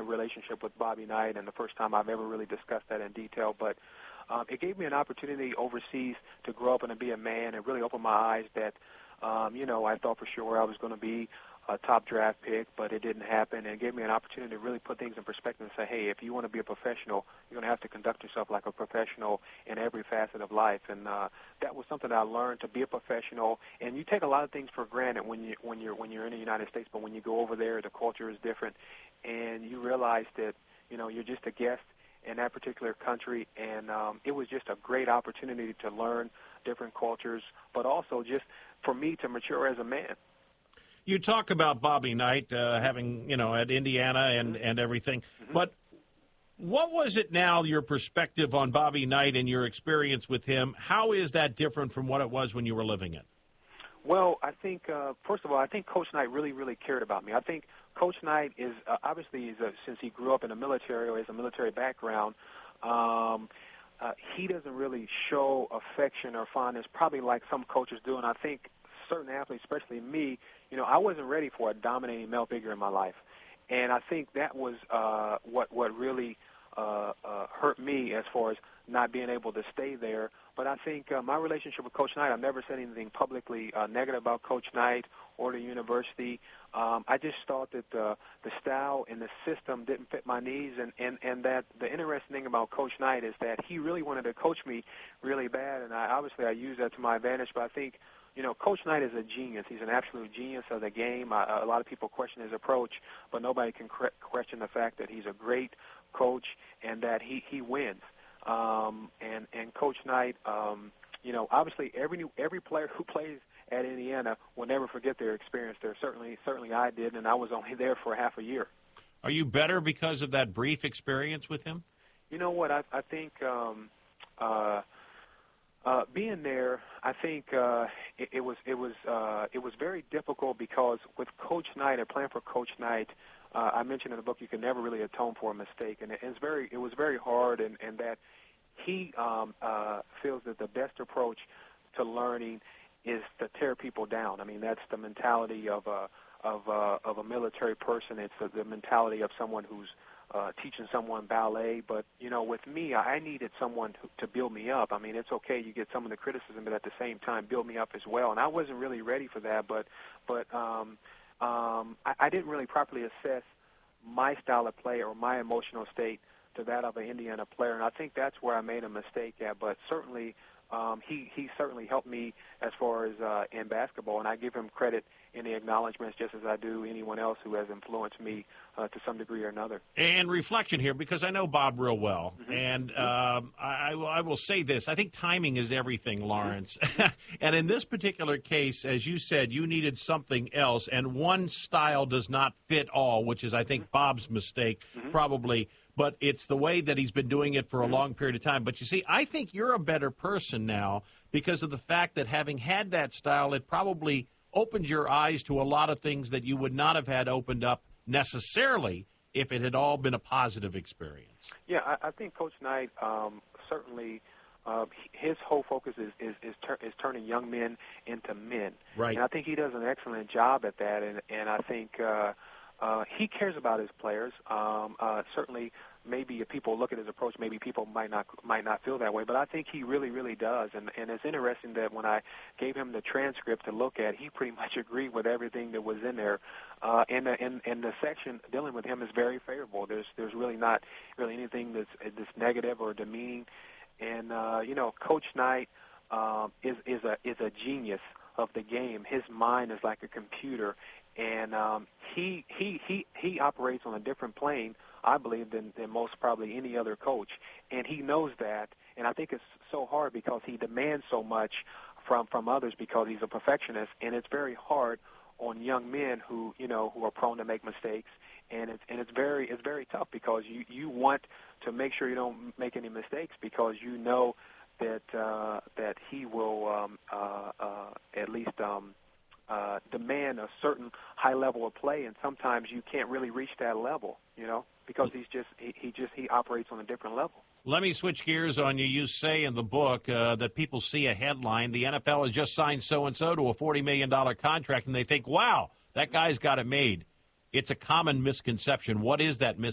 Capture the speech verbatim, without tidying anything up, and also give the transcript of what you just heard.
relationship with Bobby Knight, and the first time I've ever really discussed that in detail. But um, it gave me an opportunity overseas to grow up and to be a man, and really opened my eyes that, um, you know, I thought for sure I was going to be a top draft pick, but it didn't happen, and it gave me an opportunity to really put things in perspective and say, hey, if you want to be a professional, you're going to have to conduct yourself like a professional in every facet of life. And uh, that was something that I learned, to be a professional. And you take a lot of things for granted when you when you're when you're in the United States, but when you go over there, the culture is different, and you realize that, you know, you're just a guest in that particular country, and um, it was just a great opportunity to learn different cultures, but also just for me to mature as a man. You talk about Bobby Knight uh, having, you know, at Indiana and, and everything, mm-hmm. but what was it now, your perspective on Bobby Knight and your experience with him? How is that different from what it was when you were living it? Well, I think, uh, first of all, I think Coach Knight really, really cared about me. I think Coach Knight is, uh, obviously, he's a, since he grew up in the military or has a military background, um, uh, he doesn't really show affection or fondness, probably like some coaches do, and I think certain athletes, especially me, you know, I wasn't ready for a dominating male figure in my life. And I think that was uh, what what really uh, uh, hurt me as far as not being able to stay there. But I think uh, my relationship with Coach Knight, I've never said anything publicly uh, negative about Coach Knight or the university. Um, I just thought that the, the style and the system didn't fit my needs, and, and, and that the interesting thing about Coach Knight is that he really wanted to coach me really bad, and I, obviously I use that to my advantage, but I think, you know, Coach Knight is a genius. He's an absolute genius of the game. I, a lot of people question his approach, but nobody can cre- question the fact that he's a great coach and that he, he wins. Um, and, and Coach Knight, um, you know, obviously every new, every player who plays at Indiana will never forget their experience there. Certainly, certainly I did, and I was only there for half a year. Are you better because of that brief experience with him? You know what? I, I think um, uh, uh, being there, I think uh, it, it was it was uh, it was very difficult because with Coach Knight and playing for Coach Knight, uh, I mentioned in the book you can never really atone for a mistake, and it, it's very it was very hard, and, and that he um, uh, feels that the best approach to learning is to tear people down. I mean, that's the mentality of a of a, of a military person. It's the, the mentality of someone who's uh, teaching someone ballet. But you know, with me, I needed someone to, to build me up. I mean, it's okay you get some of the criticism, but at the same time, build me up as well. And I wasn't really ready for that. But but um, um, I, I didn't really properly assess my style of play or my emotional state to that of an Indiana player, and I think that's where I made a mistake at. But certainly. Um, he, he certainly helped me as far as uh, in basketball, and I give him credit in the acknowledgments just as I do anyone else who has influenced me uh, to some degree or another. And reflection here, because I know Bob real well, mm-hmm. and um, I, I will say this. I think timing is everything, Lawrence. Mm-hmm. And in this particular case, as you said, you needed something else, and one style does not fit all, which is, I think, mm-hmm. Bob's mistake, mm-hmm. probably. But it's the way that he's been doing it for a long period of time. But you see, I think you're a better person now because of the fact that having had that style, it probably opened your eyes to a lot of things that you would not have had opened up necessarily if it had all been a positive experience. Yeah, I, I think Coach Knight um, certainly uh, his whole focus is is is, tur- is turning young men into men. Right. And I think he does an excellent job at that. And, and I think uh, uh, he cares about his players. Um, uh, certainly, maybe if people look at his approach, maybe people might not might not feel that way. But I think he really, really does. And, and it's interesting that when I gave him the transcript to look at, he pretty much agreed with everything that was in there. Uh, and, the, and, and the section dealing with him is very favorable. There's there's really not really anything that's, that's negative or demeaning. And, uh, you know, Coach Knight um, is, is, a, is a genius of the game. His mind is like a computer. And um, he, he, he, he operates on a different plane, I believe, than, than most probably any other coach. And he knows that. And I think it's so hard because he demands so much from, from others because he's a perfectionist. And it's very hard on young men who, you know, who are prone to make mistakes. And it's, and it's very it's very tough because you, you want to make sure you don't make any mistakes because you know that uh, that he will um, uh, uh, at least um, uh, demand a certain high level of play, and sometimes you can't really reach that level, you know, because he's just he, he just he operates on a different level. Let me switch gears on you. You say in the book uh, that people see a headline, the N F L has just signed so-and-so to a forty million dollars contract, and they think, wow, that guy's got it made. It's a common misconception. What is that misconception?